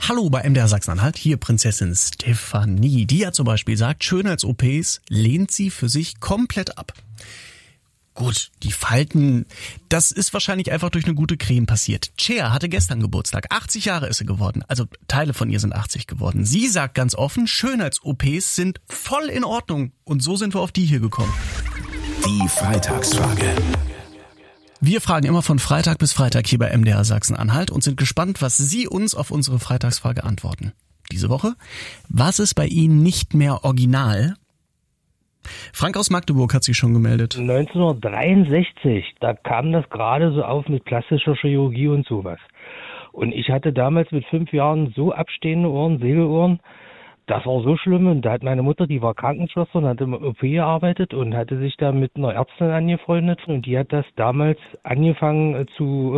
Hallo bei MDR Sachsen-Anhalt, hier Prinzessin Stefanie. Die ja zum Beispiel sagt, Schönheits-OPs lehnt sie für sich komplett ab. Gut, die Falten, das ist wahrscheinlich einfach durch eine gute Creme passiert. Cher hatte gestern Geburtstag, 80 Jahre ist sie geworden, also Teile von ihr sind 80 geworden. Sie sagt ganz offen, Schönheits-OPs sind voll in Ordnung und so sind wir auf die hier gekommen. Die Freitagsfrage. Wir fragen immer von Freitag bis Freitag hier bei MDR Sachsen-Anhalt und sind gespannt, was Sie uns auf unsere Freitagsfrage antworten. Diese Woche, was ist bei Ihnen nicht mehr original? Frank aus Magdeburg hat sich schon gemeldet. 1963, da kam das gerade so auf mit plastischer Chirurgie und sowas. Und ich hatte damals mit 5 Jahren so abstehende Ohren, Segelohren, das war so schlimm. Und da hat meine Mutter, die war Krankenschwester und hat im OP gearbeitet und hatte sich da mit einer Ärztin angefreundet. Und die hat das damals angefangen zu